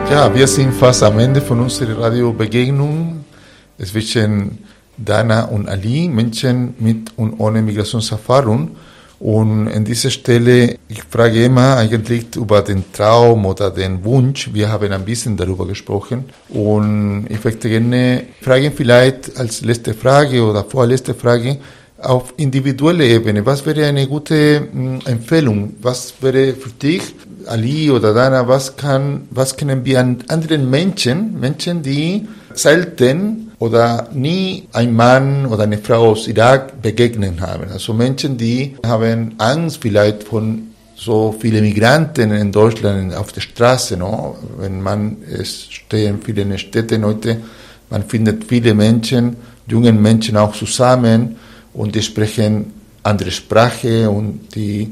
Ja, wir sind fast am Ende von unserer Radiobegegnung zwischen Dana und Ali, Menschen mit und ohne Migrationserfahrung. Und an dieser Stelle, ich frage immer eigentlich über den Traum oder den Wunsch. Wir haben ein bisschen darüber gesprochen. Und ich möchte gerne fragen, vielleicht als letzte Frage oder vorletzte Frage, auf individueller Ebene, was wäre eine gute Empfehlung? Was wäre für dich, Ali oder Dana, was können wir an anderen Menschen, die selten oder nie ein Mann oder eine Frau aus Irak begegnet haben? Also Menschen, die haben Angst vielleicht von so vielen Migranten in Deutschland auf der Straße, no? Es stehen viele Städte heute, man findet viele Menschen, junge Menschen auch zusammen, und die sprechen andere Sprache und die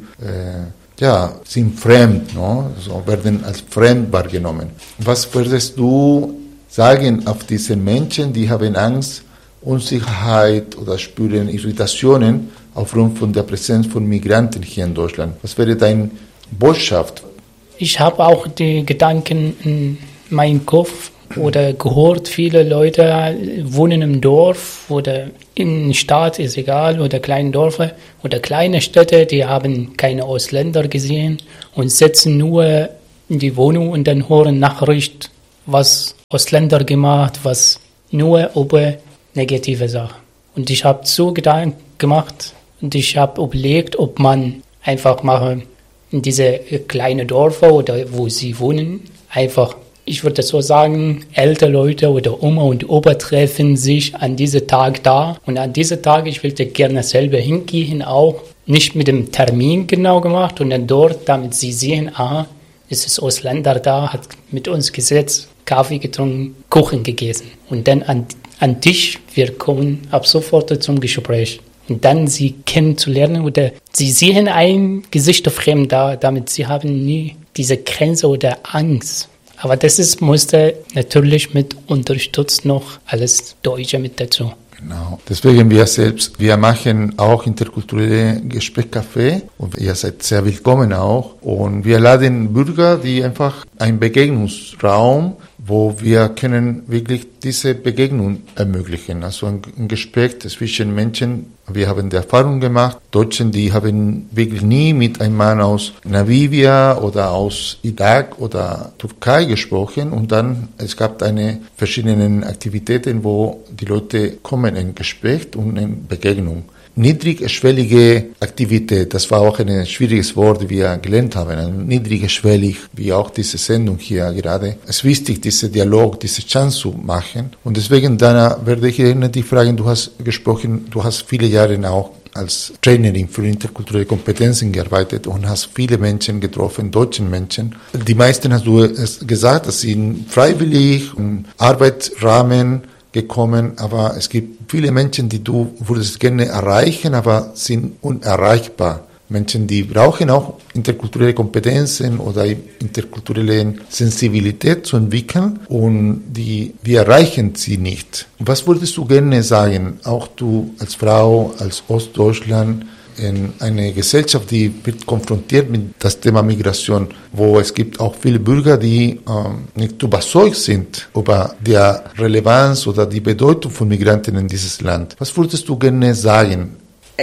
sind fremd, no? So werden als fremd wahrgenommen. Was würdest du sagen auf diese Menschen, die haben Angst, Unsicherheit oder spüren Irritationen aufgrund von der Präsenz von Migranten hier in Deutschland? Was wäre deine Botschaft? Ich habe auch die Gedanken in meinem Kopf oder gehört, viele Leute wohnen im Dorf oder in der Stadt, ist egal, oder kleinen Dörfer oder kleine Städte, die haben keine Ausländer gesehen und sitzen nur in die Wohnung und dann hören Nachricht, was Ausländer gemacht, was nur über negative Sachen. Und ich habe so Gedanken gemacht und ich habe überlegt, ob man einfach machen in diese kleinen Dörfer oder wo sie wohnen, einfach, ich würde so sagen, ältere Leute oder Oma und Opa treffen sich an diesem Tag da. Und an diesem Tag, ich würde gerne selber hingehen, auch nicht mit dem Termin genau gemacht. Und dann dort, damit sie sehen, es ist Ausländer da, hat mit uns gesetzt, Kaffee getrunken, Kuchen gegessen. Und dann an Tisch, wir kommen ab sofort zum Gespräch. Und dann sie kennenzulernen oder sie sehen ein Gesicht fremd da, damit sie haben nie diese Grenze oder Angst. Aber das musste natürlich mit unterstützt noch alles Deutsche mit dazu. Genau. Deswegen wir machen auch interkulturelle Gesprächscafé und ihr seid sehr willkommen auch. Und wir laden Bürger, die einfach einen Begegnungsraum, wo wir können wirklich diese Begegnung ermöglichen. Also ein Gespräch zwischen Menschen. Wir haben die Erfahrung gemacht, Deutschen, die haben wirklich nie mit einem Mann aus Namibia oder aus Irak oder Türkei gesprochen. Und dann, es gab verschiedene Aktivitäten, wo die Leute kommen in Gespräch und in Begegnung. Niedrigschwellige Aktivität, das war auch ein schwieriges Wort, wie wir gelernt haben. Niedrigschwellig, wie auch diese Sendung hier gerade. Es ist wichtig, diesen Dialog, diese Chance zu machen. Und deswegen, Dana, werde ich gerne dich fragen, du hast gesprochen, du hast viele Jahre auch als Trainerin für interkulturelle Kompetenzen gearbeitet und hast viele Menschen getroffen, deutsche Menschen. Die meisten, hast du gesagt, das sind freiwillig, im Arbeitsrahmen gekommen, aber es gibt viele Menschen, die du würdest gerne erreichen, aber sind unerreichbar. Menschen, die brauchen auch interkulturelle Kompetenzen oder interkulturelle Sensibilität zu entwickeln und wir erreichen sie nicht. Was würdest du gerne sagen, auch du als Frau, als Ostdeutschland, in eine Gesellschaft, die wird konfrontiert mit das Thema Migration, wo es gibt auch viele Bürger, die nicht überzeugt sind über die Relevanz oder die Bedeutung von Migranten in dieses Land. Was würdest du gerne sagen?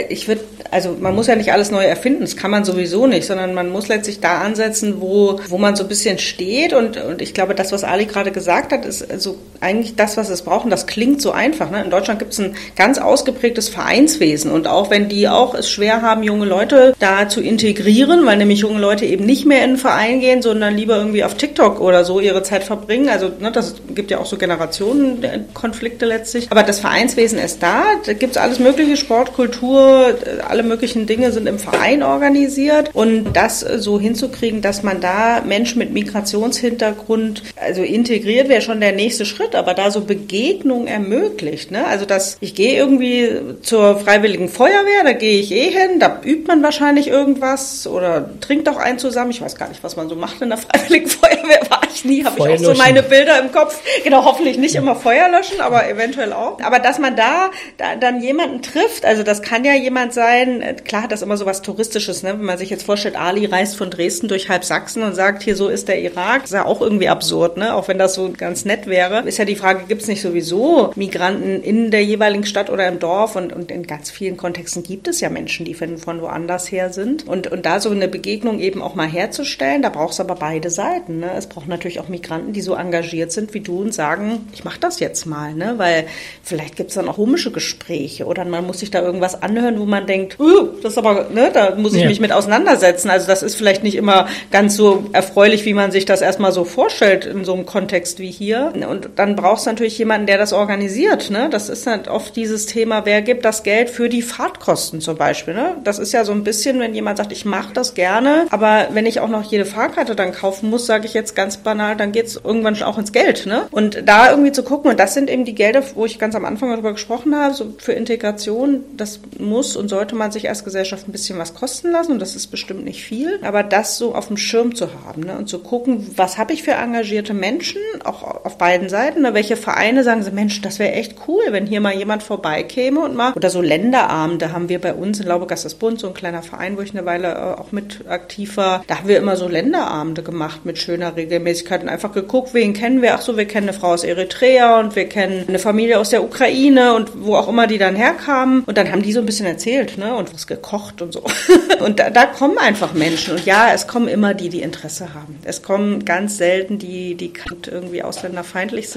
Man muss ja nicht alles neu erfinden, das kann man sowieso nicht, sondern man muss letztlich da ansetzen, wo man so ein bisschen steht und ich glaube, das, was Ali gerade gesagt hat, ist also eigentlich das, was es brauchen, das klingt so einfach. Ne? In Deutschland gibt es ein ganz ausgeprägtes Vereinswesen und auch wenn die auch es schwer haben, junge Leute da zu integrieren, weil nämlich junge Leute eben nicht mehr in einen Verein gehen, sondern lieber irgendwie auf TikTok oder so ihre Zeit verbringen, also das gibt ja auch so Generationenkonflikte letztlich, aber das Vereinswesen ist da gibt es alles mögliche, Sport, Kultur, alle möglichen Dinge sind im Verein organisiert und das so hinzukriegen, dass man da Menschen mit Migrationshintergrund also integriert, wäre schon der nächste Schritt, aber da so Begegnung ermöglicht. Ne? Also ich gehe irgendwie zur Freiwilligen Feuerwehr, da gehe ich hin, da übt man wahrscheinlich irgendwas oder trinkt auch einen zusammen. Ich weiß gar nicht, was man so macht in der Freiwilligen Feuerwehr, war ich nie, habe ich auch so meine Bilder im Kopf. Genau, hoffentlich nicht immer Feuer löschen, aber eventuell auch. Aber dass man da dann jemanden trifft, also das kann ja jemand sein, klar hat das immer so was Touristisches, ne? Wenn man sich jetzt vorstellt, Ali reist von Dresden durch halb Sachsen und sagt, hier so ist der Irak, ist ja auch irgendwie absurd, ne? Auch wenn das so ganz nett wäre, ist ja die Frage, gibt es nicht sowieso Migranten in der jeweiligen Stadt oder im Dorf und in ganz vielen Kontexten gibt es ja Menschen, die von woanders her sind und da so eine Begegnung eben auch mal herzustellen, da braucht es aber beide Seiten, ne? Es braucht natürlich auch Migranten, die so engagiert sind wie du und sagen, ich mache das jetzt mal, ne? Weil vielleicht gibt es dann auch komische Gespräche oder man muss sich da irgendwas anhören, wo man denkt, das ist aber, ne, da muss ich mich mit auseinandersetzen. Also das ist vielleicht nicht immer ganz so erfreulich, wie man sich das erstmal so vorstellt in so einem Kontext wie hier. Und dann brauchst du natürlich jemanden, der das organisiert, ne? Das ist halt oft dieses Thema, wer gibt das Geld für die Fahrtkosten zum Beispiel, ne? Das ist ja so ein bisschen, wenn jemand sagt, ich mache das gerne, aber wenn ich auch noch jede Fahrkarte dann kaufen muss, sage ich jetzt ganz banal, dann geht's irgendwann auch ins Geld, ne? Und da irgendwie zu gucken, und das sind eben die Gelder, wo ich ganz am Anfang darüber gesprochen habe, so für Integration, das muss und sollte man sich als Gesellschaft ein bisschen was kosten lassen und das ist bestimmt nicht viel, aber das so auf dem Schirm zu haben, ne? Und zu gucken, was habe ich für engagierte Menschen, auch auf beiden Seiten, ne? Welche Vereine sagen sie, Mensch, das wäre echt cool, wenn hier mal jemand vorbeikäme und mal, oder so Länderabende haben wir bei uns in Laubegast-das-Bund, so ein kleiner Verein, wo ich eine Weile auch mit aktiv war, da haben wir immer so Länderabende gemacht mit schöner Regelmäßigkeit und einfach geguckt, wen kennen wir, ach so, wir kennen eine Frau aus Eritrea und wir kennen eine Familie aus der Ukraine und wo auch immer die dann herkamen und dann haben die so ein bisschen erzählt, ne, und was gekocht und so. Und da kommen einfach Menschen und ja, es kommen immer die Interesse haben. Es kommen ganz selten die irgendwie ausländerfeindlich sind.